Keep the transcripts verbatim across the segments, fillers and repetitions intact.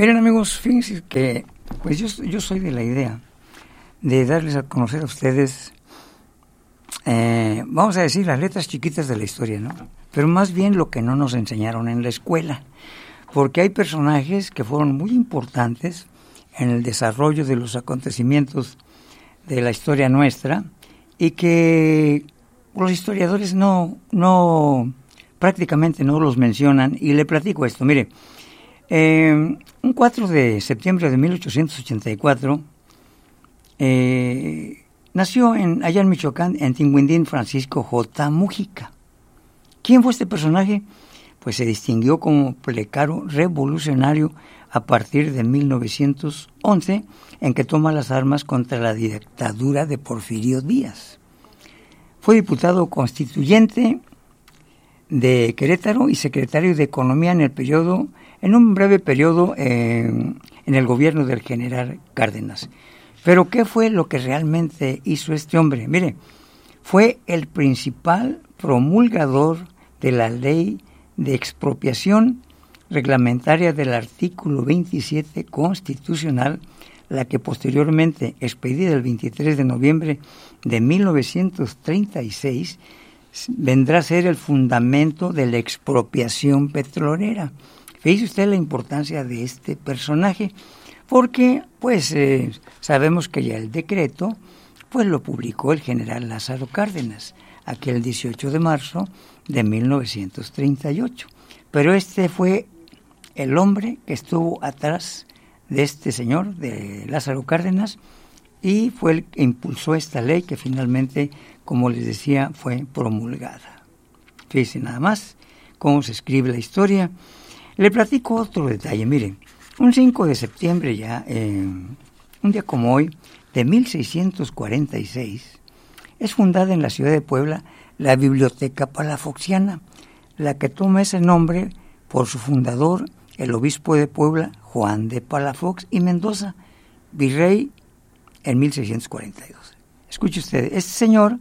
Miren, amigos, fíjense que pues yo, yo soy de la idea de darles a conocer a ustedes, eh, vamos a decir, las letras chiquitas de la historia, ¿no? Pero más bien lo que no nos enseñaron en la escuela, porque hay personajes que fueron muy importantes en el desarrollo de los acontecimientos de la historia nuestra y que los historiadores no, no, prácticamente no los mencionan. Y le platico esto, mire, eh, un cuatro de septiembre de mil ochocientos ochenta y cuatro eh, nació en, allá en Michoacán, en Tinguindín, Francisco J. Mújica. ¿Quién fue este personaje? Pues se distinguió como plecario revolucionario a partir de mil novecientos once, en que toma las armas contra la dictadura de Porfirio Díaz. Fue diputado constituyente de Querétaro y secretario de Economía en el periodo, en un breve periodo eh, en el gobierno del general Cárdenas. Pero ¿qué fue lo que realmente hizo este hombre? Mire, fue el principal promulgador de la ley de expropiación reglamentaria del artículo veintisiete constitucional, la que posteriormente, expedida el veintitrés de noviembre de mil novecientos treinta y seis, vendrá a ser el fundamento de la expropiación petrolera. Fíjese usted la importancia de este personaje, porque pues eh, sabemos que ya el decreto pues lo publicó el general Lázaro Cárdenas, aquel dieciocho de marzo de mil novecientos treinta y ocho. Pero este fue el hombre que estuvo atrás de este señor, de Lázaro Cárdenas, y fue el que impulsó esta ley que finalmente, como les decía, fue promulgada. Fíjense nada más cómo se escribe la historia. Le platico otro detalle, miren, un cinco de septiembre ya, eh, un día como hoy, de mil seiscientos cuarenta y seis, es fundada en la ciudad de Puebla la Biblioteca Palafoxiana, la que toma ese nombre por su fundador, el obispo de Puebla, Juan de Palafox y Mendoza, virrey en mil seiscientos cuarenta y dos. Escuche usted, este señor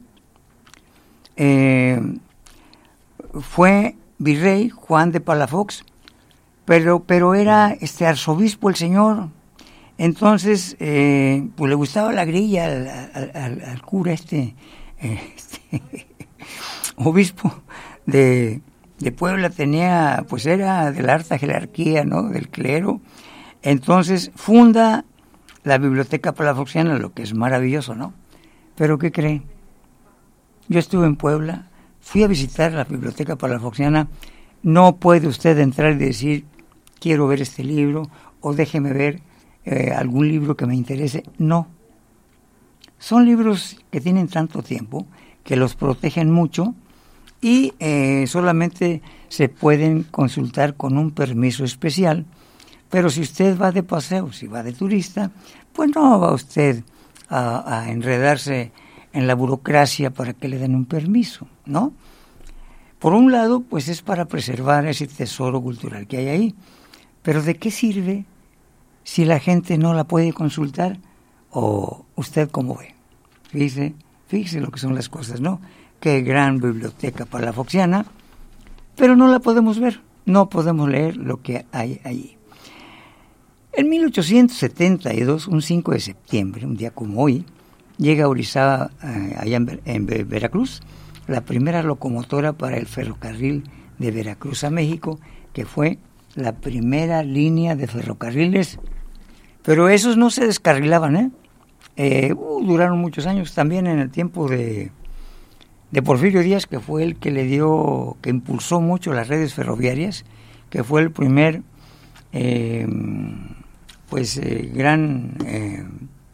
eh, fue virrey Juan de Palafox, pero, pero era este arzobispo el señor. Entonces, eh, pues le gustaba la grilla al, al, al, al cura este, eh, este obispo de, de Puebla, tenía, pues era de la alta jerarquía, ¿no?, del clero. Entonces funda la Biblioteca Palafoxiana, lo que es maravilloso, ¿no? Pero ¿qué creen? Yo estuve en Puebla, fui a visitar la Biblioteca Palafoxiana. No puede usted entrar y decir, quiero ver este libro, o déjeme ver eh, algún libro que me interese. No. Son libros que tienen tanto tiempo, que los protegen mucho, y eh, solamente se pueden consultar con un permiso especial. Pero si usted va de paseo, si va de turista, pues no va usted a, a enredarse en la burocracia para que le den un permiso, ¿no? Por un lado, pues es para preservar ese tesoro cultural que hay ahí. Pero ¿de qué sirve si la gente no la puede consultar? ¿O usted cómo ve? Fíjese, fíjese lo que son las cosas, ¿no? Qué gran biblioteca palafoxiana, pero no la podemos ver, no podemos leer lo que hay allí. En mil ochocientos setenta y dos, un cinco de septiembre, un día como hoy, llega a Orizaba, eh, allá en, Ver- en Veracruz, la primera locomotora para el ferrocarril de Veracruz a México, que fue la primera línea de ferrocarriles, pero esos no se descarrilaban, ¿eh? eh uh, duraron muchos años, también en el tiempo de, de Porfirio Díaz, que fue el que le dio, que impulsó mucho las redes ferroviarias, que fue el primer eh, pues eh, gran eh,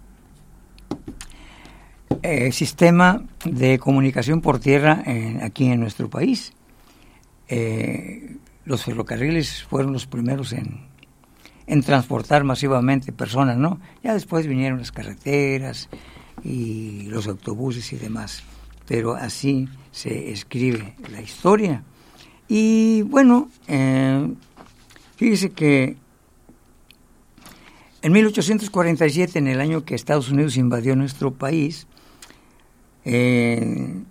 eh, sistema de comunicación por tierra eh, aquí en nuestro país. Eh, los ferrocarriles fueron los primeros en, en transportar masivamente personas, ¿no? Ya después vinieron las carreteras y los autobuses y demás, pero así se escribe la historia. Y bueno, eh, fíjese que en mil ochocientos cuarenta y siete, en el año que Estados Unidos invadió nuestro país, eh,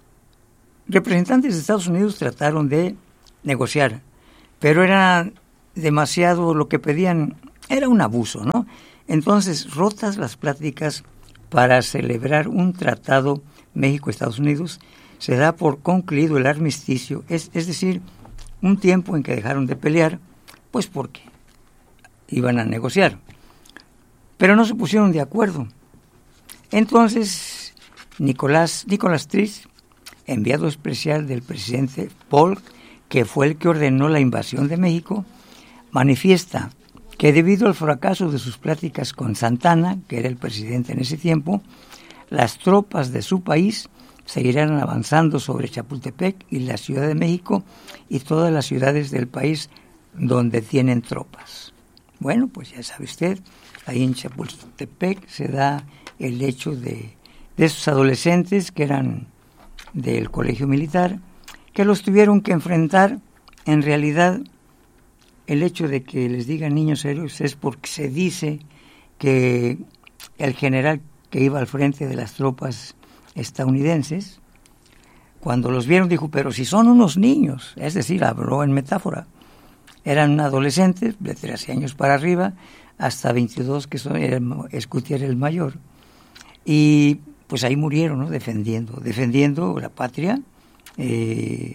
representantes de Estados Unidos trataron de negociar, pero eran demasiado, lo que pedían era un abuso, ¿no? Entonces, rotas las pláticas para celebrar un tratado México-Estados Unidos, se da por concluido el armisticio, es, es decir, un tiempo en que dejaron de pelear, pues porque iban a negociar. Pero no se pusieron de acuerdo. Entonces, Nicolás, Nicolás Tris, enviado especial del presidente Polk, que fue el que ordenó la invasión de México, manifiesta que debido al fracaso de sus pláticas con Santana, que era el presidente en ese tiempo, las tropas de su país seguirán avanzando sobre Chapultepec y la Ciudad de México y todas las ciudades del país donde tienen tropas. Bueno, pues ya sabe usted, ahí en Chapultepec se da el hecho de, de esos adolescentes que eran del colegio militar, que los tuvieron que enfrentar. En realidad, el hecho de que les digan niños héroes es porque se dice que el general que iba al frente de las tropas estadounidenses, cuando los vieron dijo, pero si son unos niños, es decir, habló en metáfora, eran adolescentes de trece años para arriba, hasta veintidós, que son, era Escutia era el mayor, y pues ahí murieron, ¿no? defendiendo, defendiendo la patria. Eh,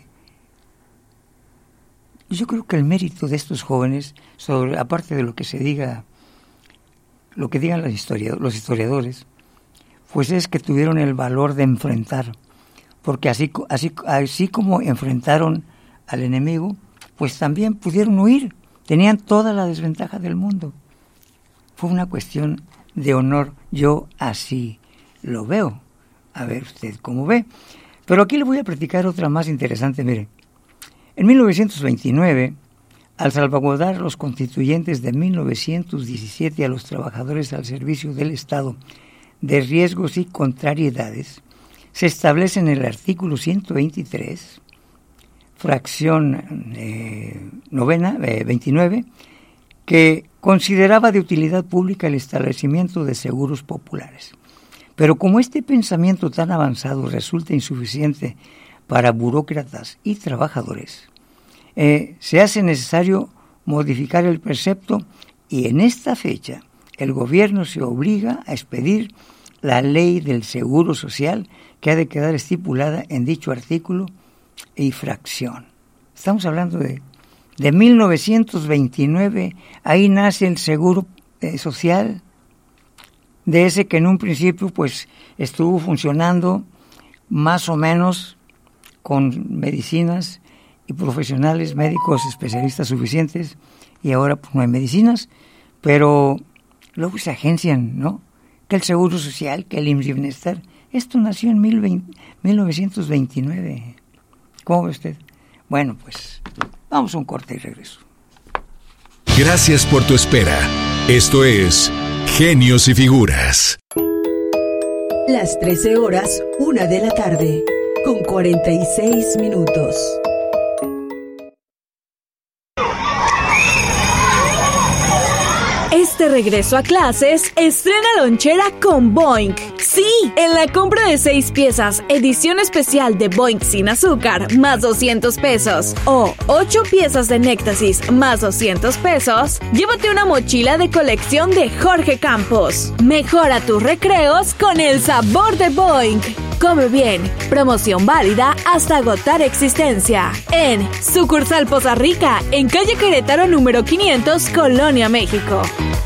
yo creo que el mérito de estos jóvenes, sobre, aparte de lo que se diga, lo que digan los historiadores, los historiadores, pues es que tuvieron el valor de enfrentar, porque así, así, así como enfrentaron al enemigo, pues también pudieron huir, tenían toda la desventaja del mundo. Fue una cuestión de honor, yo así lo veo. A ver usted cómo ve. Pero aquí le voy a platicar otra más interesante, mire. En mil novecientos veintinueve, al salvaguardar los constituyentes de mil novecientos diecisiete a los trabajadores al servicio del Estado de riesgos y contrariedades, se establece en el artículo ciento veintitrés, fracción eh, novena, eh, veintinueve, que consideraba de utilidad pública el establecimiento de seguros populares. Pero como este pensamiento tan avanzado resulta insuficiente para burócratas y trabajadores, eh, se hace necesario modificar el precepto y en esta fecha el gobierno se obliga a expedir la ley del seguro social que ha de quedar estipulada en dicho artículo y fracción. Estamos hablando de, de mil novecientos veintinueve, ahí nace el seguro eh, social, de ese que en un principio pues estuvo funcionando más o menos con medicinas y profesionales, médicos, especialistas suficientes, y ahora pues no hay medicinas, pero luego se agencian, ¿no? Que el Seguro Social, que el I M S S y Bienestar. Esto nació en mil novecientos veintinueve. ¿Cómo ve usted? Bueno, pues vamos a un corte y regreso. Gracias por tu espera. Esto es Genios y Figuras. Las trece horas, una de la tarde, con cuarenta y seis minutos. Este regreso a clases, estrena lonchera con Boing. Sí, en la compra de seis piezas, edición especial de Boing sin azúcar, más doscientos pesos, o ocho piezas de Néctasis, más doscientos pesos, llévate una mochila de colección de Jorge Campos. Mejora tus recreos con el sabor de Boing. Come bien. Promoción válida hasta agotar existencia. En Sucursal Poza Rica, en calle Querétaro número quinientos, Colonia, México.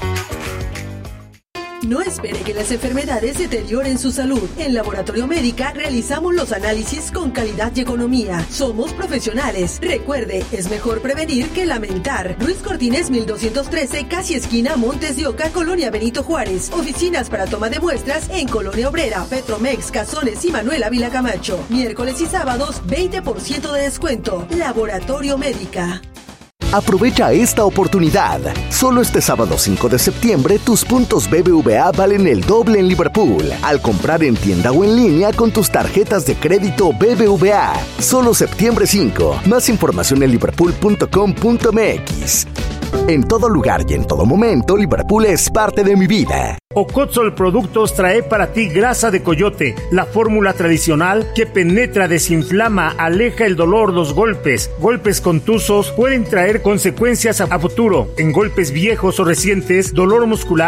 No espere que las enfermedades deterioren su salud. En Laboratorio Médica realizamos los análisis con calidad y economía. Somos profesionales. Recuerde, es mejor prevenir que lamentar. Luis Cortines mil doscientos trece, casi esquina Montes de Oca, Colonia Benito Juárez. Oficinas para toma de muestras en Colonia Obrera, Petromex, Cazones y Manuel Ávila Camacho. Miércoles y sábados, veinte por ciento de descuento. Laboratorio Médica. Aprovecha esta oportunidad. Solo este sábado cinco de septiembre, tus puntos B B V A valen el doble en Liverpool al comprar en tienda o en línea con tus tarjetas de crédito B B V A. Solo septiembre cinco. Más información en liverpool punto com punto m x. En todo lugar y en todo momento, Liverpool es parte de mi vida. Ocotzol Productos trae para ti grasa de coyote, la fórmula tradicional que penetra, desinflama, aleja el dolor, los golpes. Golpes contusos pueden traer consecuencias a futuro. En golpes viejos o recientes, dolor muscular